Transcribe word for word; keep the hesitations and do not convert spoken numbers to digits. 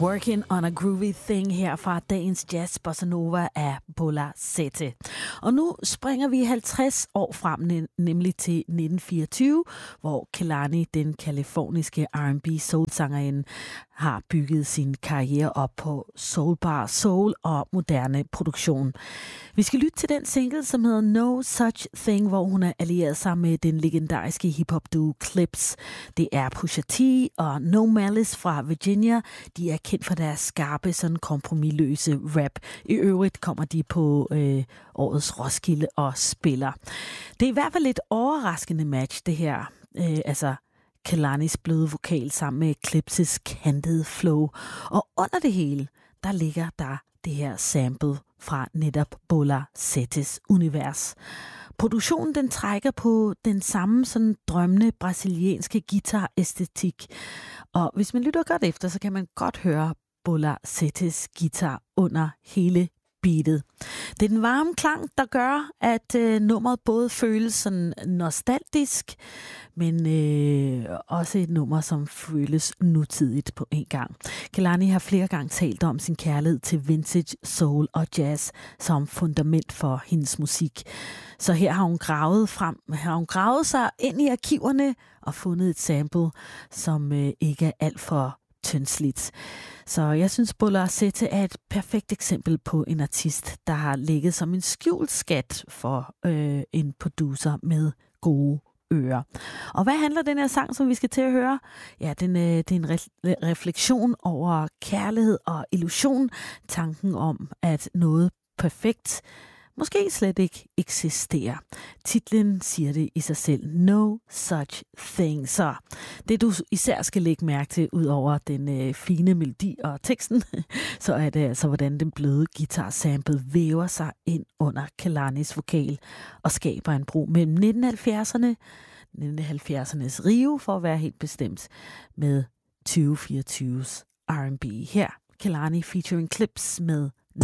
Working on a Groovy Thing her fra dagens Jazz Bossa Nova af Bola Sette. Og nu springer vi halvtreds år frem, nemlig til nitten fireogtyve, hvor Kehlani, den kaliforniske R and B soul-sangerinde, har bygget sin karriere op på soulbar soul og moderne produktion. Vi skal lytte til den single, som hedder No Such Thing, hvor hun er allieret sig med den legendariske hip-hop-duo Clipse. Det er Pusha T og No Malice fra Virginia. De er kendt for deres skarpe, sådan kompromisløse rap. I øvrigt kommer de på øh, årets Roskilde og spiller. Det er i hvert fald et overraskende match, det her. Øh, altså Kehlanis bløde vokal sammen med Clipses kantede flow. Og under det hele, der ligger der det her sample fra netop Bola Settes univers. Produktionen, den trækker på den samme sådan drømmende brasilianske guitar-æstetik. Og hvis man lytter godt efter, så kan man godt høre Bola Settes guitar under hele beatet. Det er den varme klang, der gør, at øh, nummeret både føles sådan nostalgisk, men øh, også et nummer, som føles nutidigt på en gang. Kehlani har flere gange talt om sin kærlighed til vintage, soul og jazz som fundament for hendes musik. Så her har hun gravet frem, har hun gravet sig ind i arkiverne og fundet et sample, som øh, ikke er alt for tyndslidt. Så jeg synes, Bola Sette er et perfekt eksempel på en artist, der har ligget som en skjult skat for øh, en producer med gode ører. Og hvad handler den her sang, som vi skal til at høre? Ja, den, øh, det er en re- refleksion over kærlighed og illusion. Tanken om, at noget perfekt måske slet ikke eksisterer. Titlen siger det i sig selv. No Such Thing. Så det du især skal lægge mærke til, ud over den øh, fine melodi og teksten, så er det altså, hvordan den bløde guitar-sample væver sig ind under Kehlanis vokal og skaber en bro mellem nitten halvfjerdserne, nitten halvfjerdsernes Rio, for at være helt bestemt, med tyve fireogtyves R and B. Her Kehlani featuring Clipse med